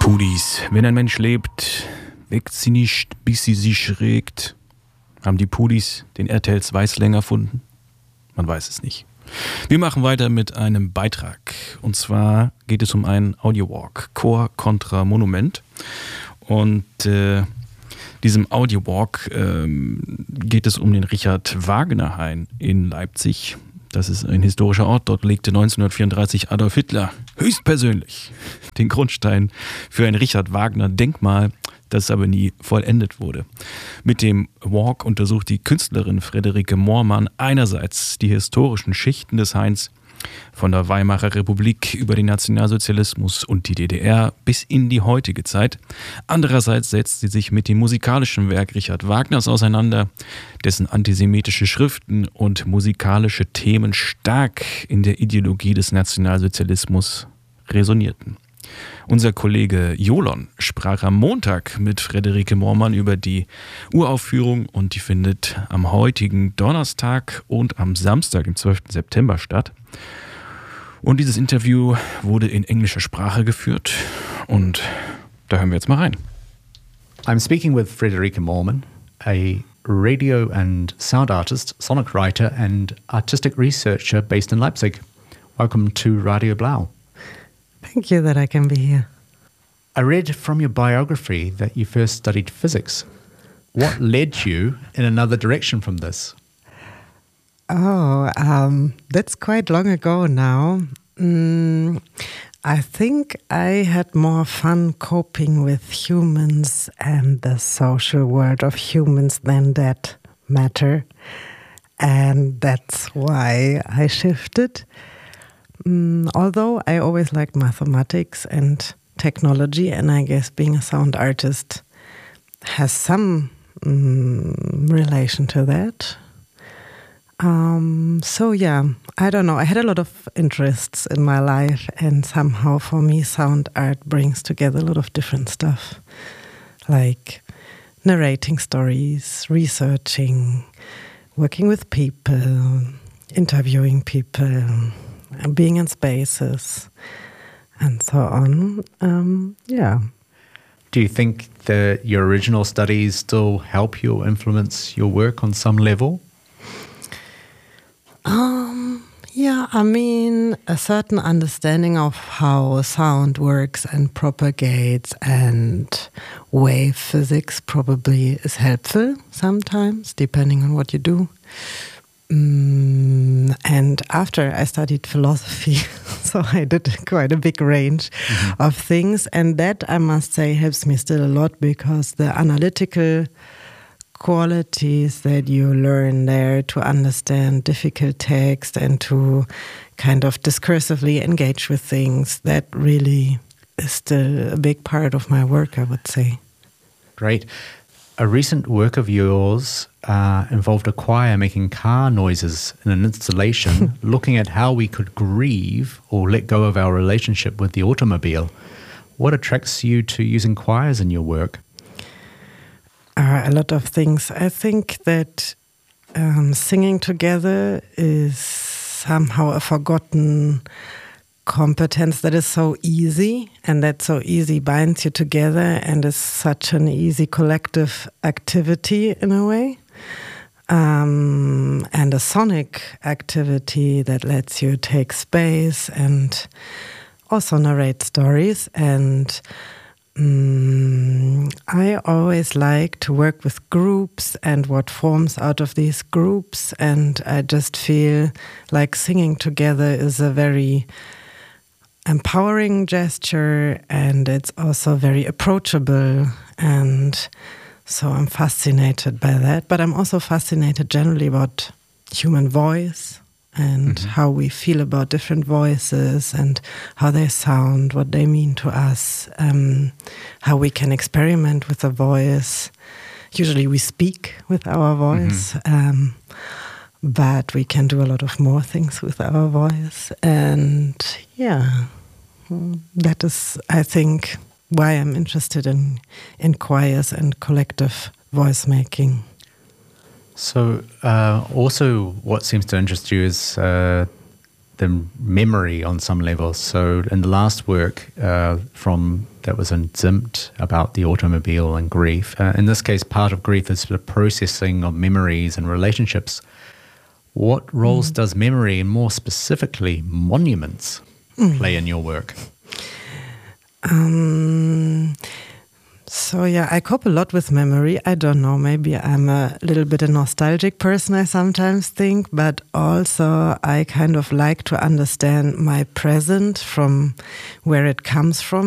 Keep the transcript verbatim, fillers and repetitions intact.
Pudis. Wenn ein Mensch lebt, weckt sie nicht, bis sie sich regt. Haben die Pudis den R T Ls Weißlänger erfunden? Man weiß es nicht. Wir machen weiter mit einem Beitrag. Und zwar geht es um einen Audiowalk, Chor contra Monument. Und äh, diesem Audiowalk äh, geht es um den Richard-Wagner-Hain in Leipzig. Das ist ein historischer Ort. Dort legte neunzehnhundertvierunddreißig Adolf Hitler höchstpersönlich den Grundstein für ein Richard-Wagner-Denkmal, das aber nie vollendet wurde. Mit dem Walk untersucht die Künstlerin Friederike Moormann einerseits die historischen Schichten des Hains von der Weimarer Republik über den Nationalsozialismus und die D D R bis in die heutige Zeit. Andererseits setzt sie sich mit dem musikalischen Werk Richard Wagners auseinander, dessen antisemitische Schriften und musikalische Themen stark in der Ideologie des Nationalsozialismus resonierten. Unser Kollege Jolon sprach am Montag mit Friederike Moormann über die Uraufführung und die findet am heutigen Donnerstag und am Samstag, dem zwölften September statt. Und dieses Interview wurde in englischer Sprache geführt und da hören wir jetzt mal rein. I'm speaking with Friederike Moormann, a radio and sound artist, sonic writer and artistic researcher based in Leipzig. Welcome to Radio Blau. Thank you that I can be here. I read from your biography that you first studied physics. What led you in another direction from this? Oh, um, that's quite long ago now. Mm, I think I had more fun coping with humans and the social world of humans than that matter. And that's why I shifted. Mm, although I always liked mathematics and technology, and I guess being a sound artist has some mm, relation to that. Um, so yeah, I don't know. I had a lot of interests in my life, and somehow for me, sound art brings together a lot of different stuff, like narrating stories, researching, working with people, interviewing people, being in spaces, and so on. Um, yeah. Do you think that your original studies still help you or influence your work on some level? Um, yeah, I mean, a certain understanding of how sound works and propagates and wave physics probably is helpful sometimes, depending on what you do. Mm, and after I studied philosophy, so I did quite a big range mm-hmm. of things. And that, I must say, helps me still a lot because the analytical qualities that you learn there to understand difficult text and to kind of discursively engage with things, that really is still a big part of my work, I would say. Great. A recent work of yours uh, involved a choir making car noises in an installation looking at how we could grieve or let go of our relationship with the automobile. What attracts you to using choirs in your work? Uh, a lot of things. I think that um, singing together is somehow a forgotten competence that is so easy, and that so easy binds you together and is such an easy collective activity in a way. Um, and a sonic activity that lets you take space and also narrate stories. And um, I always like to work with groups and what forms out of these groups. And I just feel like singing together is a very empowering gesture, and it's also very approachable, and so I'm fascinated by that. But I'm also fascinated generally about human voice and mm-hmm. how we feel about different voices and how they sound, what they mean to us, um, how we can experiment with a voice. Usually we speak with our voice, mm-hmm. um, but we can do a lot of more things with our voice. And yeah, that is, I think, why I'm interested in, in choirs and collective voice making. So uh, also what seems to interest you is uh, the memory on some levels. So in the last work uh, from that was in Zimt about the automobile and grief. Uh, in this case, part of grief is the processing of memories and relationships. What roles mm. does memory, and more specifically monuments, mm. play in your work? Um, so yeah, I cope a lot with memory. I don't know, maybe I'm a little bit a nostalgic person, I sometimes think, but also I kind of like to understand my present from where it comes from.